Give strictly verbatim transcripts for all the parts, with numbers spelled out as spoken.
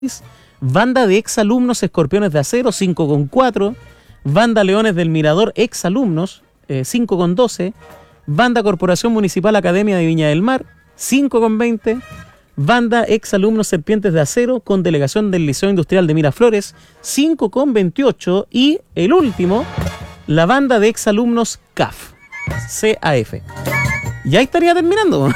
Banda de exalumnos Escorpiones de Acero, cinco con cuatro. Banda Leones del Mirador, exalumnos, eh, cinco con doce. Banda Corporación Municipal Academia de Viña del Mar, cinco con veinte. Banda exalumnos Serpientes de Acero con delegación del Liceo Industrial de Miraflores, cinco con veintiocho. Y el último, la banda de exalumnos C A F, C A F. Y ahí estaría terminando.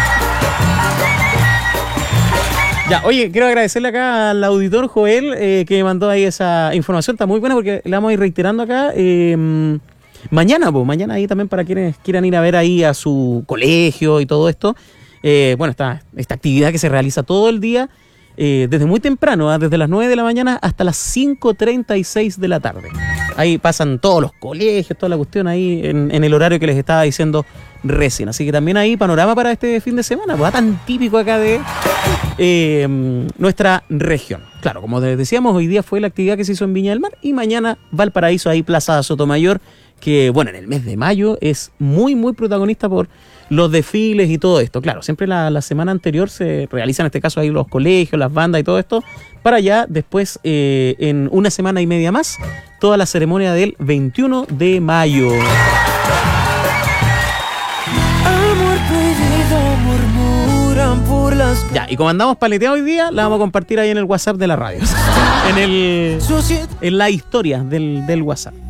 Ya, oye, quiero agradecerle acá al auditor Joel eh, que me mandó ahí esa información. Está muy buena porque la vamos a ir reiterando acá. Eh, mañana, pues, mañana ahí también para quienes quieran ir a ver ahí a su colegio y todo esto. Eh, bueno, esta, esta actividad que se realiza todo el día, eh, desde muy temprano, ¿eh? Desde las nueve de la mañana hasta las cinco treinta y seis de la tarde. Ahí pasan todos los colegios, toda la cuestión ahí en, en el horario que les estaba diciendo recién. Así que también ahí panorama para este fin de semana, pues tan típico acá de eh, nuestra región. Claro, como decíamos, hoy día fue la actividad que se hizo en Viña del Mar y mañana Valparaíso, ahí Plaza Sotomayor, que bueno, en el mes de mayo es muy, muy protagonista por los desfiles y todo esto. Claro, siempre la, la semana anterior se realizan en este caso ahí los colegios, las bandas y todo esto, para ya después, eh, en una semana y media más, toda la ceremonia del veintiuno de mayo. Ya, y como andamos paleteados hoy día, la vamos a compartir ahí en el WhatsApp de la radio. En el en la historia del, del WhatsApp.